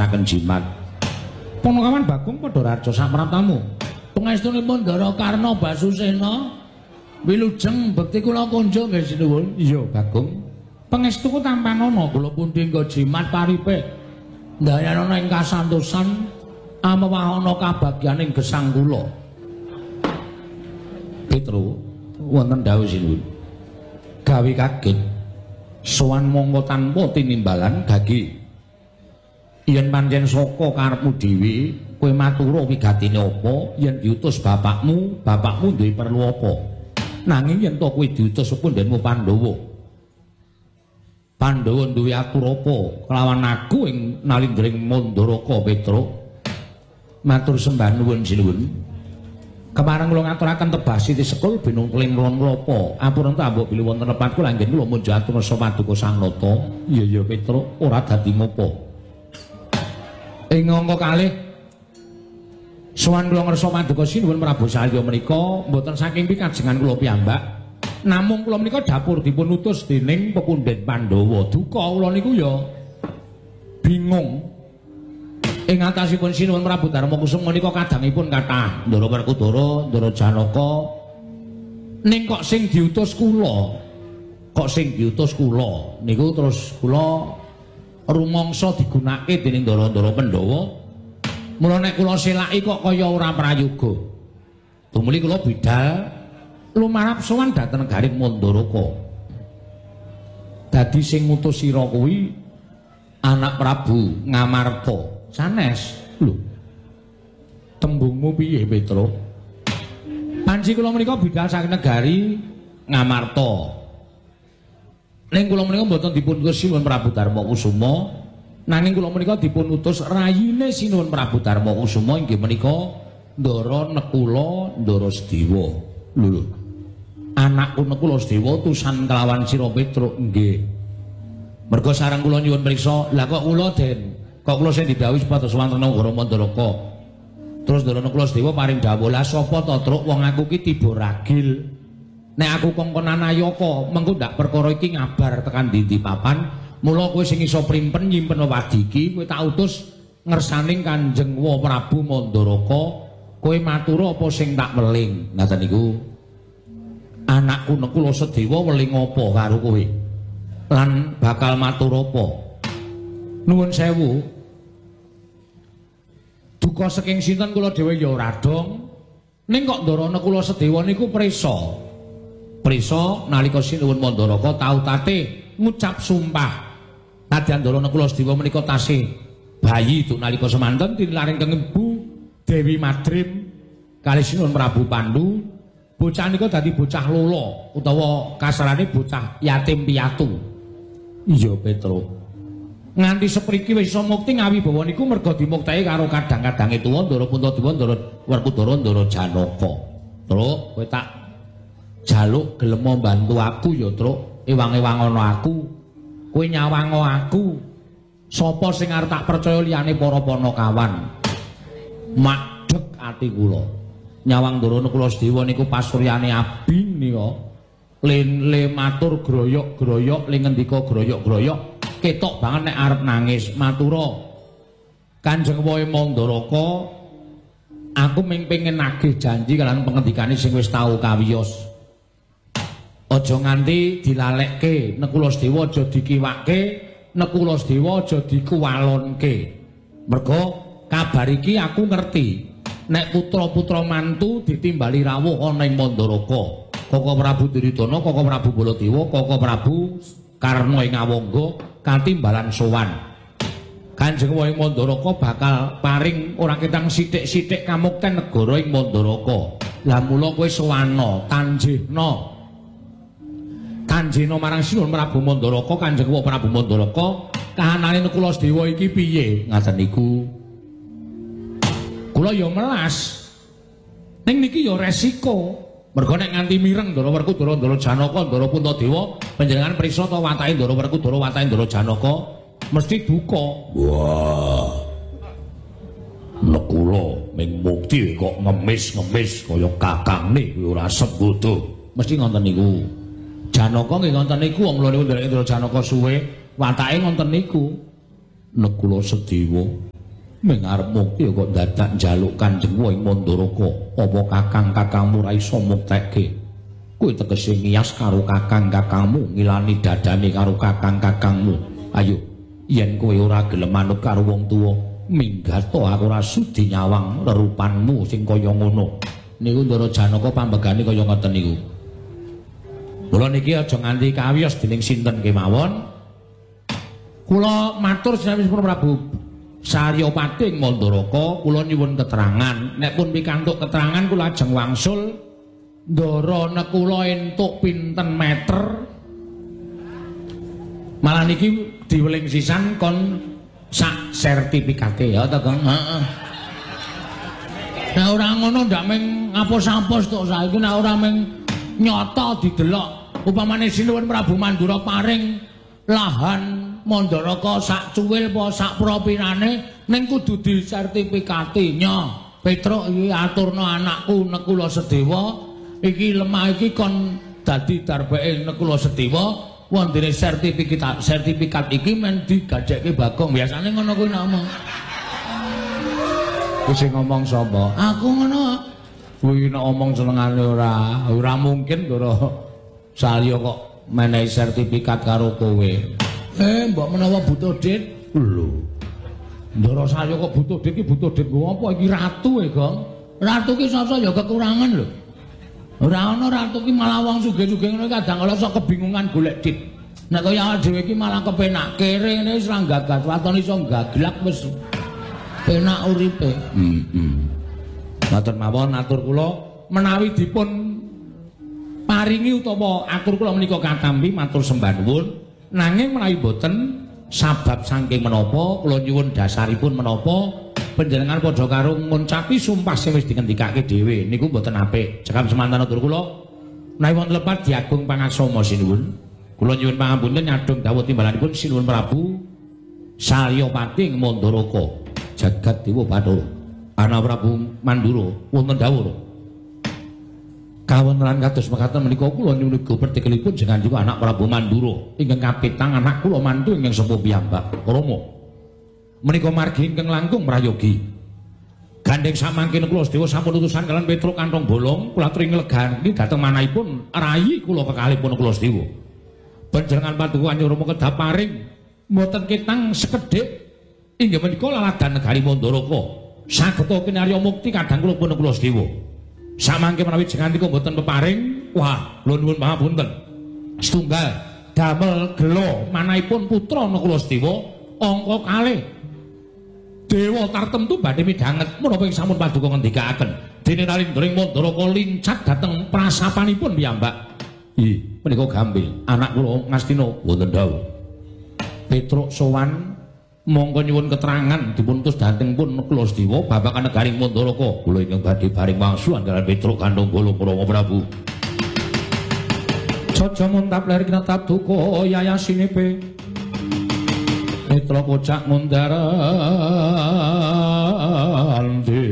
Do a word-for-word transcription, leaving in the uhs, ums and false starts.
ngaosaken jimat. Ponokawan Bagong padha raja sapraptamu. Pangestunipun Ndara Karna Basusena wilujeng bekti kula kunjuk nggih sinuwun. Iya, Bagong. Pangestuku tampanana kula pundi nggo jimat paripe. Ndayanana ing kasantosan amawahana kabagyaning gesang kula. Petro wonten dawuh sinuwun. Gawe kaget sowan mongko tanpa tinimbalan gage. Yen pancen saka karepmu dhewe kowe matura wigatine apa yen diutus bapakmu, bapakmu duwe perlu apa? Nanging yen to kowe diutus pundenmu Pandhawa. Pandhawa duwe atur apa kelawan aku ing nalindring Mandaraka Petra? Matur sembah nuwun sinuwun. Kemareng kula ngaturaken tebasi di sekul binung keling ron klopo. Ampun ta mbok bilih wonten nepatku langgen kula mun atur nasa paduka Sang Nata. Iya ya Petra, ora dadi mopo. Ing angka kalih sowan kula ngersa paduka sinuwun Prabu Salya menika mboten saking pikajengan kula piyambak. Namung kula menika dapur dipun utus dening pepundhen Pandhawa. Duka kula niku ya bingung. Ing atasipun sinuwun Prabu Darmakusuma menika kadangipun kathah Ndara Werkudara, Ndara Janaka. Ning kok sing diutus kula? Kok sing diutus kula? Niku terus kula rumangsa digunakake dening Ndara-ndara Pandhawa. Mula nek kula selaki kok kaya ora prayoga. Tumuli kula bidhal lumarap sowan dhateng negari Mandaraka. Dadi sing ngutus sira kuwi anak Prabu Ngamarta. Sanes, lho. Tembungmu piye, Petra? Panci kula menika bidhal saking negari Ngamarta. Ning kula menika mboten dipun utus Sinuwun Prabu Darmakusuma, nanging kula menika dipun utus rayine Sinuwun Prabu Darmakusuma inggih menika Ndara Nekula Ndara Sedewa. Lho lho. Anakku Nekula Sedewa utusan kelawan sira Petra nggih. Merga sareng kula nyuwun priksa, lah kok kula Den kok kula sing didhawuhi supados wonten negara Mandaraka. Terus Ndara Nekula Sedewa paring dawuh, "Lah sapa to, Truk? Wong aku ki tiba ragil. Nek aku kongkonan ayaka, mengko ndak perkara iki ngabar tekan ndi papan, mula kowe sing iso primpen nyimpen wadi iki, kowe tak utus ngersaning Kanjeng Wa Prabu Mandaraka, kowe matur apa sing tak weling." Ngaten niku. Anakku Nekula Sedewa weling apa karo kowe? Lan bakal matur apa? Nuwun sewu. Duka saking sinten kula dhewe ya ora dong. Ning kok Ndara Nekula Sedewa niku prisa. Prisa nalika Sinuwun Mandaraka tau tate ngucap sumpah. Kadyan Ndara Nekula Sedewa menika tasih bayi itu nalika semanten tinilaring keng Ibu Dewi Madrim kalih Sinuwun Prabu Pandhu. Bocah nika dadi bocah lolo utawa kasarane bocah yatim piatu. Iya Petra. Nganti sepriki wis iso mukti ngawibawa niku merga dimuktake karo kadang-kadange tuwa Ndara Puntadewa, Ndara Werkudara, Ndara Janaka. Truk, kowe tak jaluk gelem mbantu aku ya, Truk. Ewang-ewangono aku. Kowe nyawango aku. Sapa sing arep tak percaya liyane para Panakawan? Madheg ati kula. Nyawang Ndara Nekula Sedewa niku pasuryane abing nika. Len le matur groyok-groyok, le ngendika groyok-groyok. Ketok banget nek arep nangis. Matura Kanjeng Wae Mandaraka, aku ming pengen nagih janji kalian pengendikane sing wis tau kawiyos. Aja nganti dilalekke, Nekula Sedewa aja dikiwake, Nekula Sedewa aja dikuwalonke. Merga kabar iki aku ngerti nek putra-putra mantu ditimbali rawuh ana ing Mandaraka. Koko Prabu Duryudana, Koko Prabu Baladewa, Koko Prabu Karna ing Awangga katimbalan sowan. Kanjeng Wae Mandaraka bakal paring ora ketang sithik-sithik kamukten negara ing Mandaraka. Lah mula kowe sowana, tanjihna. Tanjihna marang Sinuwun Prabu Mandaraka, Kanjeng Wae Prabu Mandaraka, kahanane Nekula Sedewa iki piye? Ngaten niku. Kula ya melas. Ning niki ya resiko. Mergo nek nganti mireng Ndara Werkudara, Ndara Janaka, Ndara Puntadewa, panjenengan prisa ta watake Ndara Werkudara, watake Ndara Janaka mesti duka. Wah. Nekula ming mukti kok ngemis-ngemis kaya kakangne ora sembodo. Mesti ngoten niku. Janaka nggih ngoten niku wong loro nderek Ndara Janaka suwe, watake ngoten niku. Nekula Sedewa Ming arep mukti kok dadak njaluk Kanjeng Wong Mandaraka. Apa kakang-kakangmu ra iso muktekke? Kowe tegese ngiyas karo kakang-kakangmu, ngilani dadane karo kakang-kakangmu. Ayo, yen kowe ora gelem manut karo wong tuwa, minggat to aku ora sudi nyawang rerupanmu sing kaya ngono. Niku Ndara Janaka pambegane kaya ngoten niku. Kula niki aja nganti kawiyos dening sinten kemawon. Kula matur sinamipun Prabu Saryapati ing Mandaraka, kula nyuwun keterangan. Nek pun pikantuk keterangan kula ajeng wangsul Ndara nekula entuk pinten meter. Malah niki diweling sisan kon sak sertifikate ya ta, Kang. Heeh. Nek ora ngono ndak meng apus-apus tok saiki, nek ora meng nyata didelok. Upamane Sinuwun Prabu Mandura paring lahan Mandaraka sak cuwil apa sak propirane ning kudu disertifikati. Nya, Petruk iki aturna anakku Nekula Sedewa. Iki lemah iki kon dadi darbeke Nekula Sedewa. Wondene sertifikat sertifikat iki men digadekke Bagong. Biasane ngono kuwi ngomong. Kuwi sing ngomong sapa? Aku ngono. Kuwi nek omong senengane ora, ora mungkin Ndara Salya kok menehi sertifikat karo kowe. Eh, mbok menawa butuh dit? Lho. Ndara Salya kok butuh dit iki butuh dit nggo apa iki ratu e, Gong? Ratu ki sasa ya kekurangan lho. Ora ana ratu ki malah wong sugih-sugih ngono kadang kala sok kebingungan golek dit. Nek kaya awake dhewe iki malah kepenak kere ngene wis ra gagas, waton iso gaglak wis penak uripe. Heeh. Matur mawon atur kula menawi dipun paringi utawa atur kula menika katampi matur sembah nuwun, nanging menawi boten sabab saking menapa kula nyuwun dasaripun menapa panjenengan padha karo ngucapi sumpah sing wis dingendikake dhewe niku mboten apik. Cekap semanten atur kula menawi wonten lepat diagung pangaksama sinuwun. Kula nyuwun pangapunten nyadong dawuh timbalanipun Sinuwun Prabu Saryapati ing Mandaraka jagat dewa Bathara. Ana Prabu Mandura wonten dawuh kawontenan kados mekaten menika kula nyuwun pertikelipun jenengan juga anak Prabu Mandura ingkang kapitang anak kula mantu ingkang sepuh piyambak Rama. Menika margi ingkang langkung prayogi. Gandeng samangkin kula Sedewa sampun utusan kalian Petruk kantong bolong kula aturi nglegani dhateng manahipun rayi kula kekalihipun kula Sedewa. Panjenengan paduka nyuruh kedap paring mboten kitang sekedhik inggih menika laladan negari Mandaraka. Sageta kinarya mukti kadang kula pun kula Sedewa. Samangke menawi jenengan mboten peparing, wah, kula nuwun pangapunten. Setunggal damel gelo manahipun putra Nekula Sedewa angka kalih. Dewa tartemtu badhe midhanget menapa ing sampun paduka ngendikaaken. Dene nalindring Mandaraka lincat dhateng prasapanipun piyambak. Ih, menika Gambil, anak kula Ngastina wonten dawuh. Petruk sowan monggo nyuwun keterangan dipuntus dhateng pun Nekula Sedewa babagan negaring Mandaraka. Kula ingkang badhe paring wangsulan kaliyan Petruk kandhung kula Rama Prabu. Jaja muntap ler kinatap duka yayasinepe. Petruk kocak mundaran di